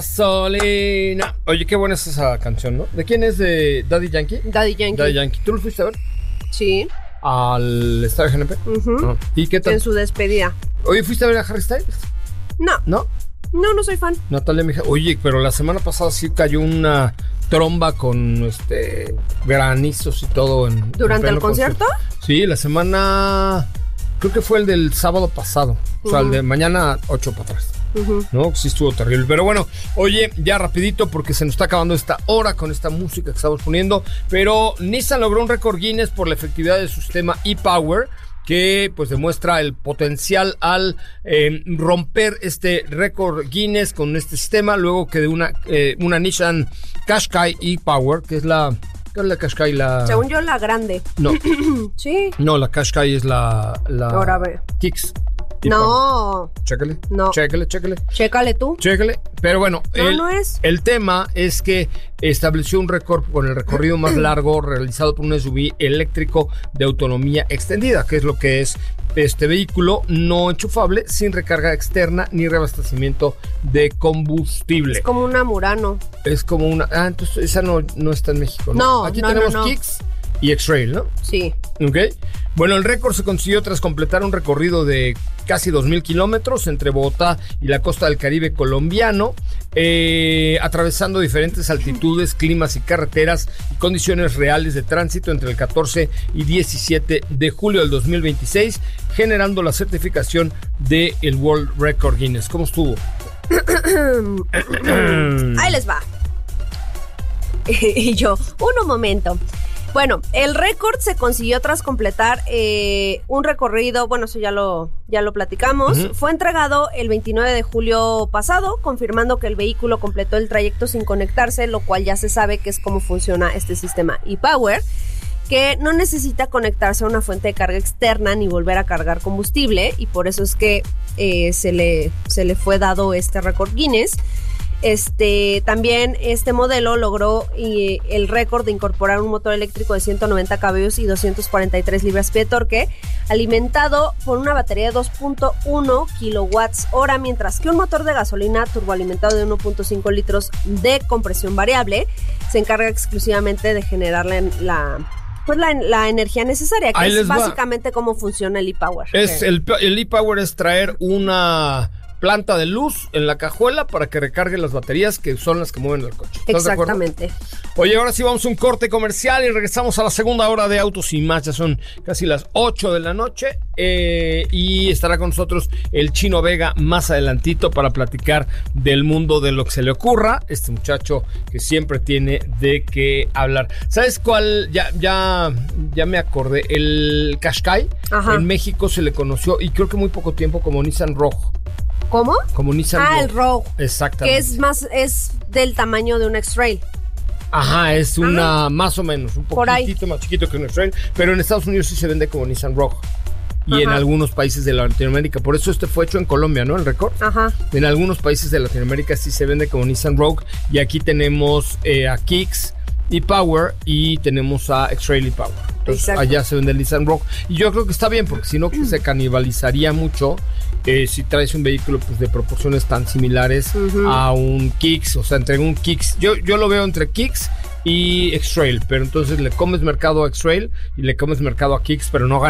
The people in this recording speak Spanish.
Gasolina. Oye, qué buena es esa canción, ¿no? ¿De quién es? ¿De Daddy Yankee? Daddy Yankee. Daddy Yankee. ¿Tú lo fuiste a ver? Sí. ¿Al estadio GNP? Uh-huh. ¿Y qué tal? En su despedida. Oye, ¿fuiste a ver a Harry Styles? No. ¿No? No soy fan. Natalia, mija. Oye, pero la semana pasada sí cayó una tromba con granizos y todo ¿Durante el concierto? Sí, la semana... Creo que fue el del sábado pasado. O sea, el de mañana 8 para atrás. ¿No? Sí estuvo terrible. Pero bueno, oye, ya rapidito porque se nos está acabando esta hora con esta música que estamos poniendo. Pero Nissan logró un récord Guinness por la efectividad de su sistema e-Power, que pues demuestra el potencial al romper este récord Guinness con este sistema, luego que de una Nissan Qashqai e-Power, que es la... ¿Qué es la Qashqai? Según yo, la grande. No. Sí. No, la Qashqai es la Ahora ve. Kicks. No. Chécale. No. Chécale. Chécale tú. Chécale. Pero bueno, no es. El tema es que estableció un récord con el recorrido más largo realizado por un SUV eléctrico de autonomía extendida, que es lo que es este vehículo no enchufable, sin recarga externa ni reabastecimiento de combustible. Es como una Murano. Es como una... Ah, entonces esa no está en México, ¿no? No, aquí tenemos no. Kicks y X-Trail, ¿no? Sí. Ok. Bueno, el récord se consiguió tras completar un recorrido de casi 2,000 kilómetros entre Bogotá y la costa del Caribe colombiano, atravesando diferentes altitudes, climas y carreteras y condiciones reales de tránsito entre el 14 y 17 de julio del 2026, generando la certificación del World Record Guinness. ¿Cómo estuvo? Ahí les va. Y yo, un momento. Bueno, el récord se consiguió tras completar un recorrido, bueno, eso ya lo platicamos. Fue entregado el 29 de julio pasado, confirmando que el vehículo completó el trayecto sin conectarse, lo cual ya se sabe que es cómo funciona este sistema e-Power, que no necesita conectarse a una fuente de carga externa ni volver a cargar combustible, y por eso es que se le fue dado este récord Guinness. También este modelo logró el récord de incorporar un motor eléctrico de 190 caballos y 243 libras-pie de torque, alimentado por una batería de 2.1 kWh, mientras que un motor de gasolina turboalimentado de 1.5 litros de compresión variable se encarga exclusivamente de generar la energía necesaria, que es básicamente cómo funciona el e-Power. El e-Power es traer una planta de luz en la cajuela para que recargue las baterías, que son las que mueven el coche. ¿Estás Exactamente. de acuerdo? Oye, ahora sí vamos a un corte comercial y regresamos a la segunda hora de Autos y Más. Ya son casi las 8 de la noche y estará con nosotros el Chino Vega más adelantito para platicar del mundo de lo que se le ocurra. Este muchacho que siempre tiene de qué hablar. ¿Sabes cuál? Ya me acordé. El Qashqai. Ajá. En México se le conoció, y creo que muy poco tiempo, como Nissan Rogue. ¿Cómo? Como Nissan Rogue. El Rogue. Exactamente. Que es del tamaño de un X-Trail. Ajá, es una más o menos, un poquitito más chiquito que un X-Trail, pero en Estados Unidos sí se vende como Nissan Rogue. Y en algunos países de Latinoamérica, por eso fue hecho en Colombia, ¿no? El récord. Ajá. En algunos países de Latinoamérica sí se vende como Nissan Rogue, y aquí tenemos a Kicks e-Power y tenemos a X-Trail e-Power. Entonces, allá se vende el Nissan Rogue. Y yo creo que está bien, porque si no se canibalizaría mucho si traes un vehículo pues de proporciones tan similares a un Kicks. O sea, entre un Kicks, yo lo veo entre Kicks y X-Trail, pero entonces le comes mercado a X-Trail y le comes mercado a Kicks, pero no